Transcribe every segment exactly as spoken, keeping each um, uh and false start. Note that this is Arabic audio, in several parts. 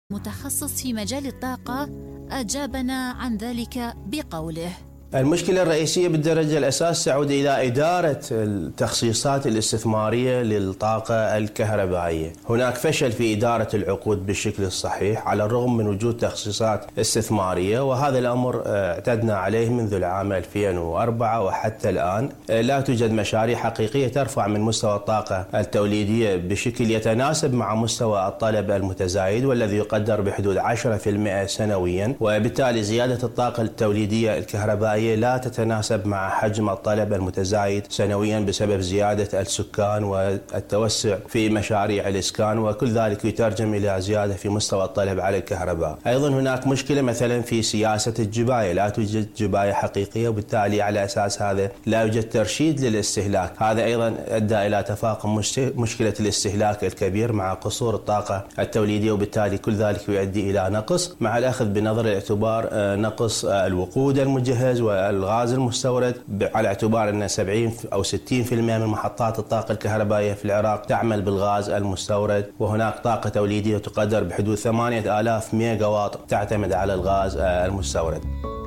متخصص في مجال الطاقة أجابنا عن ذلك بقوله: المشكلة الرئيسية بالدرجة الأساس تعود إلى إدارة التخصيصات الاستثمارية للطاقة الكهربائية. هناك فشل في إدارة العقود بالشكل الصحيح على الرغم من وجود تخصيصات استثمارية، وهذا الأمر اعتدنا عليه منذ العام ألفين وأربعة وحتى الآن. لا توجد مشاريع حقيقية ترفع من مستوى الطاقة التوليدية بشكل يتناسب مع مستوى الطلب المتزايد والذي يقدر بحدود عشرة بالمئة سنويا، وبالتالي زيادة الطاقة التوليدية الكهربائية لا تتناسب مع حجم الطلب المتزايد سنويا بسبب زيادة السكان والتوسع في مشاريع الإسكان، وكل ذلك يترجم إلى زيادة في مستوى الطلب على الكهرباء. أيضا هناك مشكلة مثلا في سياسة الجباية، لا توجد جباية حقيقية، وبالتالي على أساس هذا لا يوجد ترشيد للاستهلاك. هذا أيضا أدى إلى تفاقم مشكلة الاستهلاك الكبير مع قصور الطاقة التوليدية، وبالتالي كل ذلك يؤدي إلى نقص، مع الأخذ بنظر الاعتبار نقص الوقود المجهز والغاز المستورد، على اعتبار أن سبعين أو ستين بالمئة من محطات الطاقة الكهربائية في العراق تعمل بالغاز المستورد، وهناك طاقة توليدية تقدر بحدود ثمانية آلاف ميجا واط تعتمد على الغاز المستورد.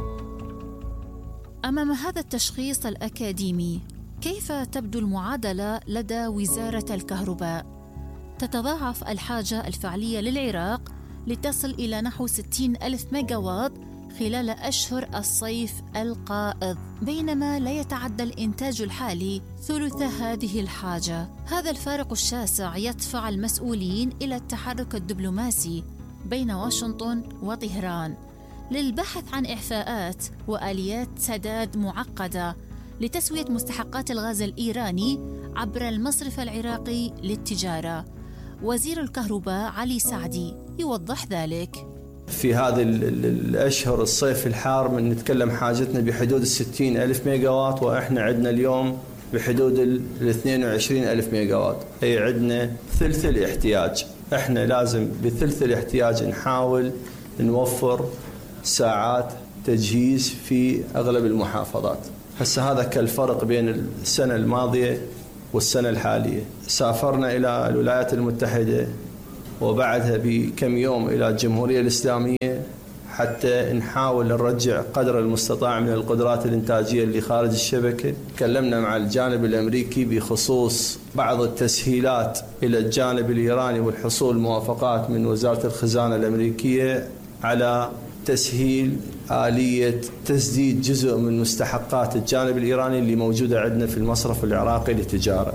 أمام هذا التشخيص الأكاديمي، كيف تبدو المعادلة لدى وزارة الكهرباء؟ تتضاعف الحاجة الفعلية للعراق لتصل إلى نحو ستين ألف ميجا واط خلال أشهر الصيف القائض، بينما لا يتعدى الإنتاج الحالي ثلث هذه الحاجة. هذا الفارق الشاسع يدفع المسؤولين إلى التحرك الدبلوماسي بين واشنطن وطهران للبحث عن إعفاءات وآليات سداد معقدة لتسوية مستحقات الغاز الإيراني عبر المصرف العراقي للتجارة. وزير الكهرباء علي سعدي يوضح ذلك: في هذه الأشهر الصيف الحار من نتكلم حاجتنا بحدود الستين ألف ميجا واط، وإحنا عندنا اليوم بحدود الاثنين وعشرين ألف ميجا واط، أي عندنا ثلث الاحتياج. إحنا لازم بثلث الاحتياج نحاول نوفر ساعات تجهيز في أغلب المحافظات. هسه هذا كالفرق بين السنة الماضية والسنة الحالية. سافرنا إلى الولايات المتحدة وبعدها بكم يوم إلى الجمهورية الإسلامية حتى نحاول نرجع قدر المستطاع من القدرات الإنتاجية اللي خارج الشبكة. تكلمنا مع الجانب الأمريكي بخصوص بعض التسهيلات إلى الجانب الإيراني والحصول موافقات من وزارة الخزانة الأمريكية على تسهيل آلية تسديد جزء من مستحقات الجانب الإيراني اللي موجودة عندنا في المصرف العراقي للتجارة.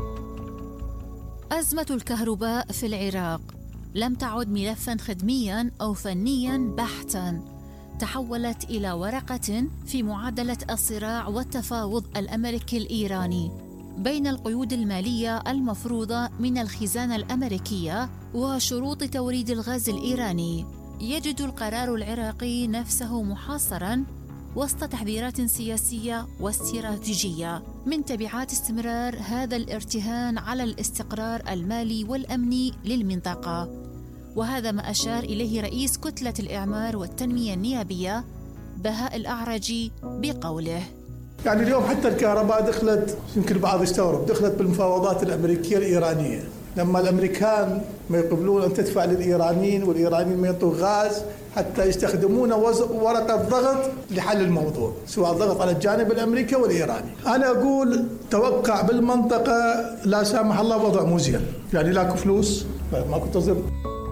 أزمة الكهرباء في العراق لم تعد ملفاً خدمياً أو فنياً بحتاً، تحولت إلى ورقة في معادلة الصراع والتفاوض الأمريكي الإيراني بين القيود المالية المفروضة من الخزانة الأمريكية وشروط توريد الغاز الإيراني. يجد القرار العراقي نفسه محاصراً وسط تحذيرات سياسية واستراتيجية من تبعات استمرار هذا الارتهان على الاستقرار المالي والأمني للمنطقة، وهذا ما أشار إليه رئيس كتلة الإعمار والتنمية النيابية بهاء الأعرجي بقوله: يعني اليوم حتى الكهرباء دخلت، يمكن البعض يستغرب، دخلت بالمفاوضات الأمريكية الإيرانية. لما الأمريكان ما يقبلون أن تدفع للإيرانيين والإيرانيين ما ينطوا غاز حتى يستخدمون ورقة ضغط لحل الموضوع، سواء ضغط على الجانب الأمريكي والإيراني. أنا أقول توقع بالمنطقة لا سامح الله وضع مو زين، يعني لاكو فلوس ماكو تصدر.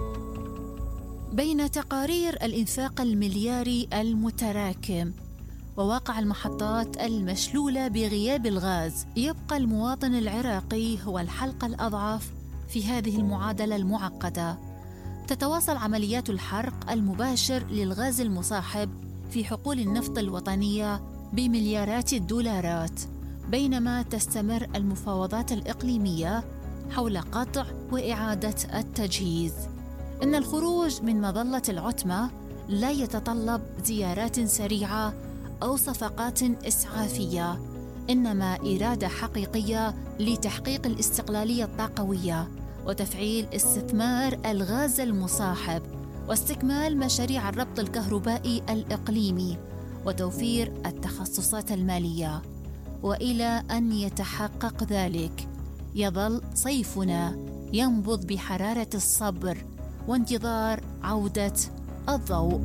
بين تقارير الإنفاق الملياري المتراكم وواقع المحطات المشلولة بغياب الغاز، يبقى المواطن العراقي هو الحلقة الأضعف في هذه المعادلة المعقدة. تتواصل عمليات الحرق المباشر للغاز المصاحب في حقول النفط الوطنية بمليارات الدولارات، بينما تستمر المفاوضات الإقليمية حول قطع وإعادة التجهيز. إن الخروج من مظلة العتمة لا يتطلب زيارات سريعة أو صفقات إسعافية، إنما إرادة حقيقية لتحقيق الاستقلالية الطاقوية وتفعيل استثمار الغاز المصاحب واستكمال مشاريع الربط الكهربائي الإقليمي وتوفير التخصصات المالية. وإلى أن يتحقق ذلك يظل صيفنا ينبض بحرارة الصبر وانتظار عودة الضوء.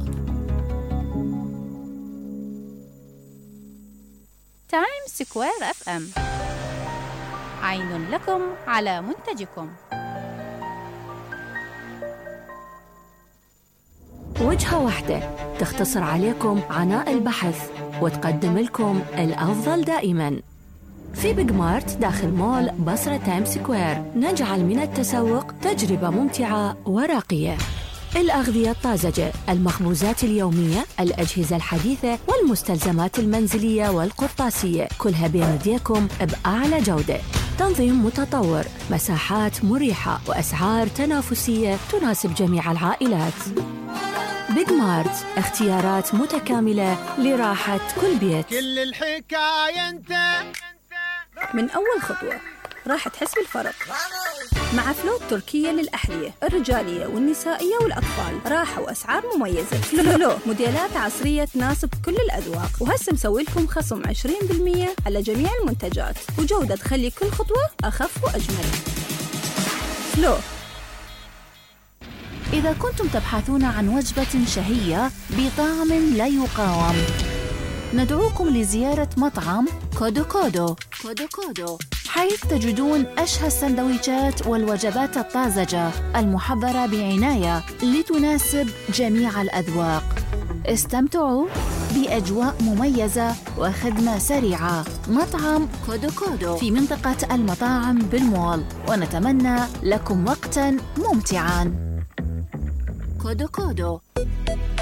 تايم سكوير اف ام، عين لكم على منتجكم. وجهة واحدة تختصر عليكم عناء البحث وتقدم لكم الأفضل دائماً. في بيج مارت داخل مول بصرة تايم سكوير نجعل من التسوق تجربة ممتعة وراقية. الأغذية الطازجة، المخبوزات اليومية، الأجهزة الحديثة والمستلزمات المنزلية والقرطاسية، كلها بين يديكم بأعلى جودة. تنظيم متطور، مساحات مريحة وأسعار تنافسية تناسب جميع العائلات. بيج مارت، اختيارات متكاملة لراحة كل بيت. كل الحكاية انت. من أول خطوة راح تحس بالفرق مع فلو التركية للأحذية الرجالية والنسائية والأطفال. راحة وأسعار مميزة. فلو موديلات عصرية تناسب كل الأذواق، وهسه مسوي لكم خصم عشرين بالمئة على جميع المنتجات، وجودة تخلي كل خطوة أخف وأجمل. فلو. إذا كنتم تبحثون عن وجبة شهية بطعم لا يقاوم، ندعوكم لزيارة مطعم كودو كودو كودو كودو، حيث تجدون أشهى السندويشات والوجبات الطازجة المحضرة بعناية لتناسب جميع الأذواق. استمتعوا بأجواء مميزة وخدمة سريعة. مطعم كودو كودو في منطقة المطاعم بالمول، ونتمنى لكم وقتاً ممتعاً. كودو كودو.